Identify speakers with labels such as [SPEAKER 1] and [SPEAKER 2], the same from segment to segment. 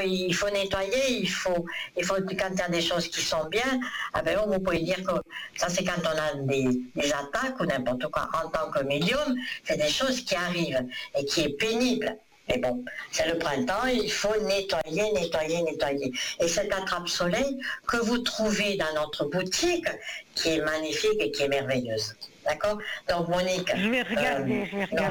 [SPEAKER 1] il faut nettoyer, il faut quand il y a des choses qui sont bien, ah ben, vous pouvez dire que ça c'est quand on a des attaques ou n'importe quoi. En tant que médium, c'est des choses qui arrivent et qui est pénible. Mais bon, c'est le printemps, il faut nettoyer, nettoyer, nettoyer. Et cette attrape-soleil que vous trouvez dans notre boutique, qui est magnifique et qui est merveilleuse. D'accord? Donc Monique...
[SPEAKER 2] Je vais regarder,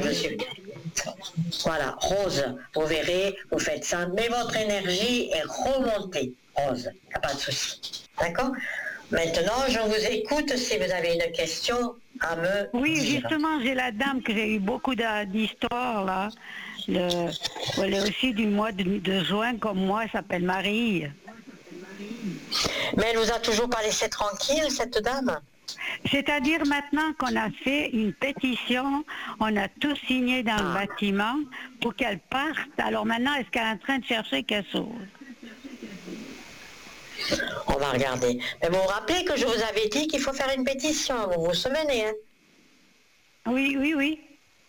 [SPEAKER 1] Voilà, Rose, vous verrez, vous faites ça, mais votre énergie est remontée, Rose, il n'y a pas de souci. D'accord? Maintenant, je vous écoute si vous avez une question à me
[SPEAKER 2] Oui,
[SPEAKER 1] dire.
[SPEAKER 2] justement, j'ai la dame que j'ai eu beaucoup d'histoires, là. Elle est aussi du mois de juin, comme moi, elle s'appelle Marie.
[SPEAKER 1] Mais elle vous a toujours pas laissé tranquille, cette dame?
[SPEAKER 2] C'est-à-dire maintenant qu'on a fait une pétition, on a tout signé dans le bâtiment pour qu'elle parte. Alors maintenant, est-ce qu'elle est en train de chercher quelque chose?
[SPEAKER 1] On va regarder. Mais vous vous rappelez que je vous avais dit qu'il faut faire une pétition, vous vous souvenez, hein?
[SPEAKER 2] Oui, oui, oui.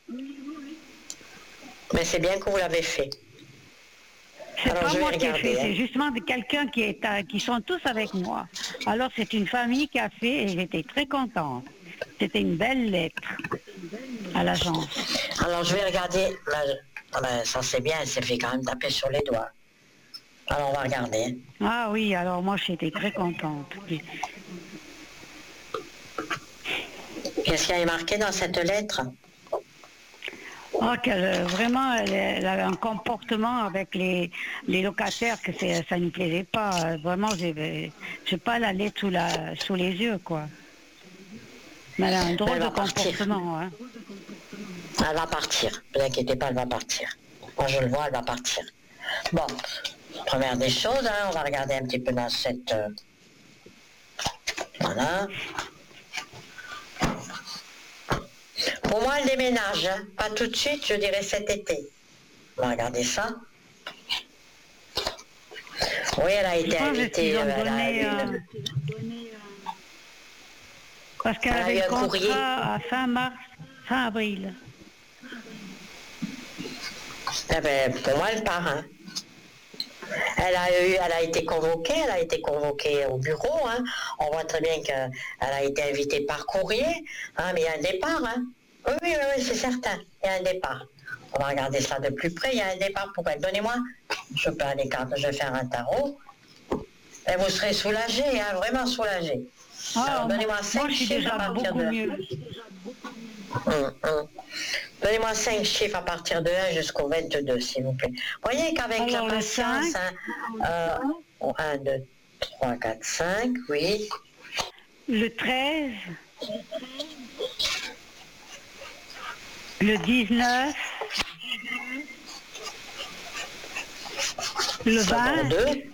[SPEAKER 1] Mais c'est bien que vous l'avez fait.
[SPEAKER 2] C'est pas moi qui ai fait, c'est justement quelqu'un qui sont tous avec moi. Alors c'est une famille qui a fait et j'étais très contente. C'était une belle lettre à l'agence.
[SPEAKER 1] Alors je vais regarder. Ça c'est bien, elle s'est fait quand même taper sur les doigts. Alors on va regarder.
[SPEAKER 2] Ah oui, alors moi j'étais très contente.
[SPEAKER 1] Qu'est-ce qu'il y a marqué dans cette lettre?
[SPEAKER 2] Oh, vraiment, elle avait un comportement avec les locataires que ça ne me plaisait pas. Vraiment, j'ai pas la lettre sous les yeux, quoi. Mais elle a un drôle de comportement. Hein.
[SPEAKER 1] Elle va partir. Ne vous inquiétez pas, elle va partir. Moi, je le vois, elle va partir. Bon, première des choses, hein, on va regarder un petit peu dans cette... Voilà. Pour moi, elle déménage. Hein. Pas tout de suite, je dirais cet été. On va regarder ça. Oui, elle a été invitée.
[SPEAKER 2] Parce qu'elle avait le contrat à fin mars, fin avril.
[SPEAKER 1] Eh ben, pour moi, elle part. Hein. Elle a été convoquée au bureau. Hein. On voit très bien qu'elle a été invitée par courrier, hein, mais il y a un départ. Hein. Oui, c'est certain. Il y a un départ. On va regarder ça de plus près. Il y a un départ pour elle. Donnez-moi. Je peux aller cartes. Je vais faire un tarot. Et vous serez soulagé, hein, vraiment soulagé.
[SPEAKER 2] Alors, donnez-moi 5 chiffres à partir de 1.
[SPEAKER 1] Donnez-moi 5 chiffres à partir de 1 jusqu'au 22, s'il vous plaît. Vous voyez qu'avec la patience, 1, 2, 3, 4, 5, oui.
[SPEAKER 2] Le 13, le 19, le 20,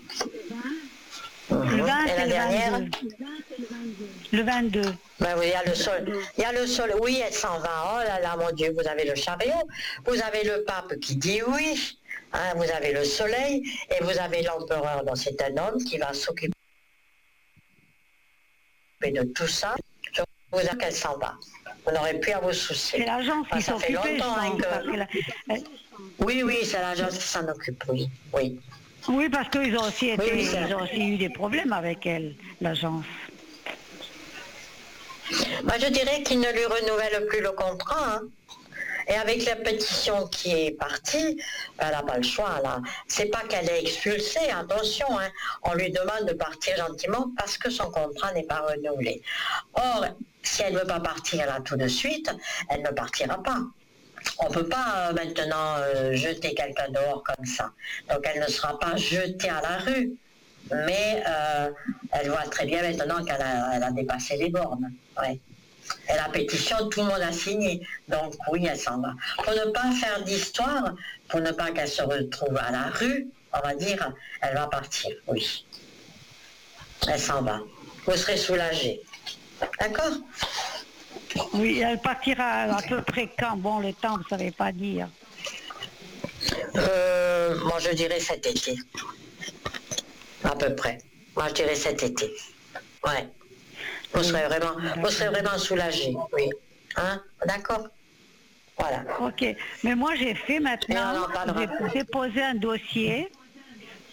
[SPEAKER 2] le 20
[SPEAKER 1] et la dernière,
[SPEAKER 2] le 22.
[SPEAKER 1] Ben oui, il y a le sol. Il y a le sol. Oui, elle s'en va. Oh là là, mon Dieu, vous avez le chariot. Vous avez le pape qui dit oui. Hein, vous avez le soleil. Et vous avez l'empereur. Donc c'est un homme qui va s'occuper de tout ça. Je vous dis qu'elle s'en va. Vous n'aurez plus à vous soucier.
[SPEAKER 2] C'est l'agence qui s'occupe.
[SPEAKER 1] Ça fait longtemps que... Oui, c'est l'agence qui s'en occupe, oui. Oui.
[SPEAKER 2] Oui, parce qu'ils ont aussi eu des problèmes avec elle, l'agence.
[SPEAKER 1] Moi, je dirais qu'il ne lui renouvelle plus le contrat. Hein. Et avec la pétition qui est partie, elle n'a pas le choix. Là. C'est pas qu'elle est expulsée, attention. Hein. On lui demande de partir gentiment parce que son contrat n'est pas renouvelé. Or, si elle ne veut pas partir là tout de suite, elle ne partira pas. On ne peut pas maintenant jeter quelqu'un dehors comme ça. Donc elle ne sera pas jetée à la rue. Mais elle voit très bien maintenant qu'elle a dépassé les bornes. Ouais. Et la pétition, tout le monde a signé. Donc oui, elle s'en va. Pour ne pas faire d'histoire, pour ne pas qu'elle se retrouve à la rue, on va dire, elle va partir, oui. Elle s'en va. Vous serez soulagés. D'accord?
[SPEAKER 2] Oui, elle partira à peu près quand? Bon, le temps, vous ne savez pas dire.
[SPEAKER 1] Moi, je dirais cet été. À peu près. Moi, je dirais cet été. Ouais. Vous serez vraiment soulagés, oui. Hein? D'accord? Voilà.
[SPEAKER 2] Ok. Mais moi, j'ai fait maintenant, j'ai déposé un dossier